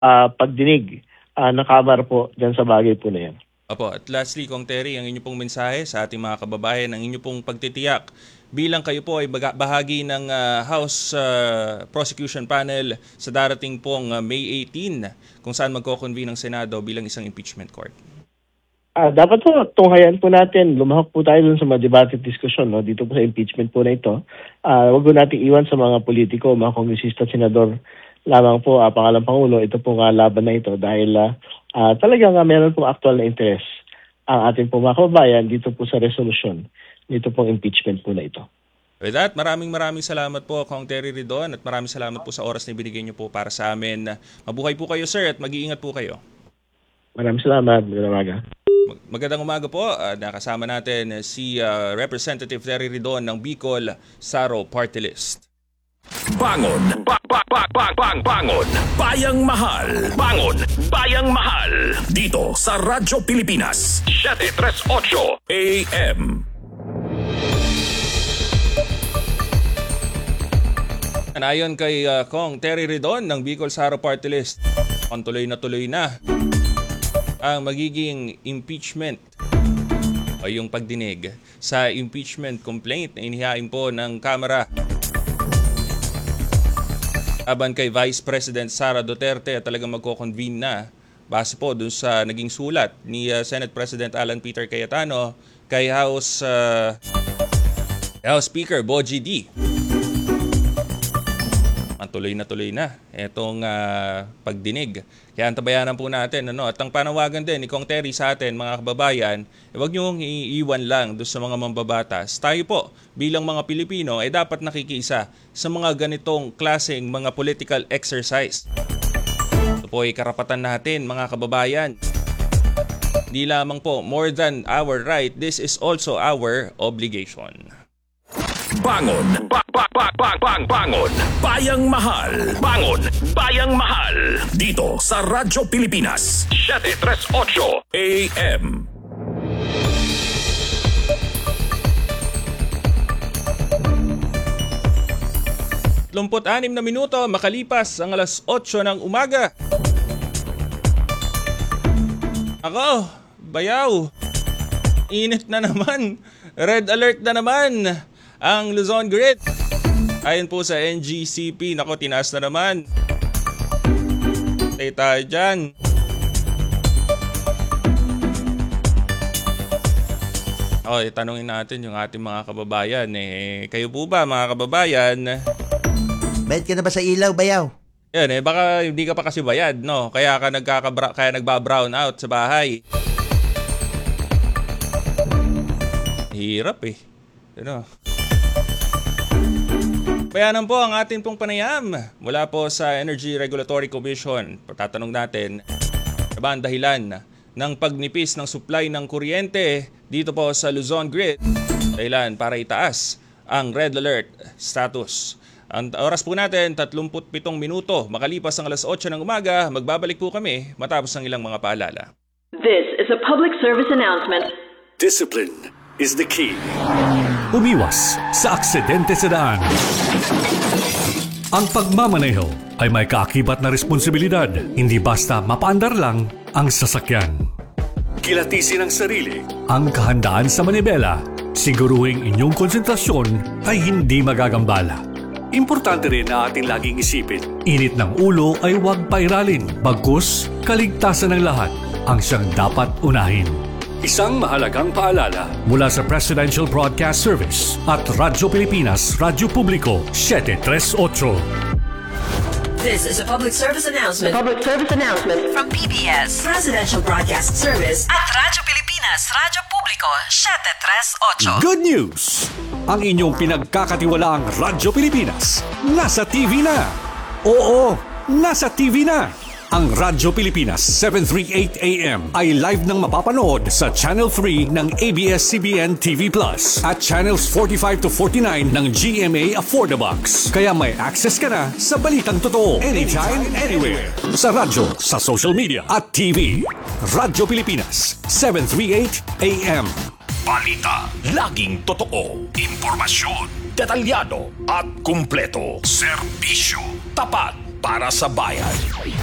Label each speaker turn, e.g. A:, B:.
A: pagdinig ng Kamara po dyan sa bagay po na yan.
B: Opo, at lastly, Kong Terry, ang inyo pong mensahe sa ating mga kababayan, ang inyo pong pagtitiyak bilang kayo po ay bahagi ng House Prosecution Panel sa darating pong May 18 kung saan magko-convene ang Senado bilang isang impeachment court.
A: Dapat po tunghayan po natin, lumahok po tayo dun sa mga debate at diskusyon dito po sa impeachment po na ito. Huwag po natin iwan sa mga politiko, mga kongresista at senador lamang po, pangalang Pangulo, ito po nga laban na ito dahil talagang meron pong actual na interest ang ating po mga kababayan dito po sa resolution, dito pong impeachment po na ito.
B: With that, maraming salamat po, Kong Terry Ridon, at maraming salamat po sa oras na binigay niyo po para sa amin. Mabuhay po kayo, sir, at mag-iingat po kayo.
A: Maraming salamat. Magandang umaga.
B: Magandang umaga po. Nakasama natin si Representative Terry Ridon ng Bicol Saro Party List.
C: Bangon! Bangon! Bayang Mahal! Bangon! Bayang Mahal! Dito sa Radyo Pilipinas 738 AM.
B: Ayon kay Kong Terry Ridon ng Bicol Saro Party List, tuloy na ang magiging impeachment o yung pagdinig sa impeachment complaint na inihain po ng Kamara laban kay Vice President Sara Duterte at talagang magko-convene na base po dun sa naging sulat ni Senate President Alan Peter Cayetano kay House Speaker Bogie D. Tuloy na itong pagdinig. Kaya antabayanan po natin. At ang panawagan din ni Kong Terry sa atin, mga kababayan, huwag niyong iiwan lang doon sa mga mambabatas. Tayo po, bilang mga Pilipino, ay dapat nakikiisa sa mga ganitong klaseng mga political exercise. Ito po ay karapatan natin, mga kababayan. Di lamang po, more than our right, this is also our obligation.
C: Bangon! Bangon! Bayang Mahal! Bangon! Bayang Mahal! Dito sa Radyo Pilipinas 738 AM.
B: Lumput-anim na minuto makalipas ang alas 8 ng umaga. Ako, bayaw. Init na naman. Red alert na naman ang Luzon Grid. Ayon po sa NGCP, nako, tinaas na naman. Stay tayo dyan. Tanungin natin yung ating mga kababayan. Kayo po ba, mga kababayan?
D: Bayad ka na ba sa ilaw, bayaw?
B: Yan, baka hindi ka pa kasi bayad, no? Kaya nagba-brown out sa bahay. Hirap Bayanan po ang atin pong panayam mula po sa Energy Regulatory Commission. Tatanong natin, ano ba ang dahilan ng pagnipis ng supply ng kuryente dito po sa Luzon Grid? Dahilan para itaas ang red alert status. Ang oras po natin, 37 minuto. Makalipas ang alas 8 ng umaga, magbabalik po kami matapos ng ilang mga paalala.
E: This is a public service announcement.
C: Discipline is the key.
F: Umiwas sa aksidente sa daan. Ang pagmamaneho ay may kaakibat na responsibilidad, hindi basta mapaandar lang ang sasakyan.
C: Kilatisin ang sarili.
F: Ang kahandaan sa manibela, siguruhing inyong konsentrasyon ay hindi magagambala. Importante rin na ating laging isipin, init ng ulo ay huwag pairalin, bagkus kaligtasan ng lahat ang siyang dapat unahin. Isang mahalagang paalala mula sa Presidential Broadcast Service at Radyo Pilipinas, Radyo Publiko 738.
E: This is a public service announcement. Public service announcement from PBS, Presidential Broadcast Service at Radyo Pilipinas, Radyo Publiko 738.
F: Good news! Ang inyong pinagkakatiwalaang Radyo Pilipinas nasa TV na. Oo, nasa TV na. Ang Radyo Pilipinas 738 AM ay live nang mapapanood sa Channel 3 ng ABS-CBN TV Plus at Channels 45 to 49 ng GMA Affordabox. Kaya may access ka na sa balitang totoo anytime, anywhere. Sa radyo, sa social media at TV. Radyo Pilipinas 738 AM.
C: Balita, laging totoo. Impormasyon, detalyado at kumpleto. Serbisyo, tapat para sa bayan.